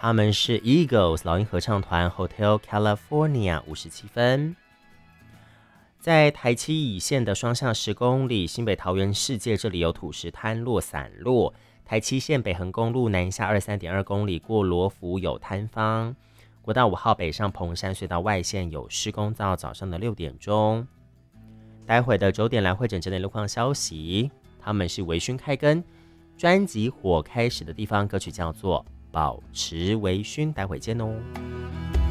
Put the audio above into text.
他们是 Eagles 老鹰合唱团 Hotel California 57分。在台七乙线的双向10公里，新北桃园世界这里有土石坍落散落。台七线北横公路南下23.2公里，过罗浮有坍方。国道5号北上蓬山隧道外线有施工到早上的6点钟。待会的9点来会诊整点路况消息，他们是微醺开根，专辑火开始的地方，歌曲叫做保持微醺，待会见哦。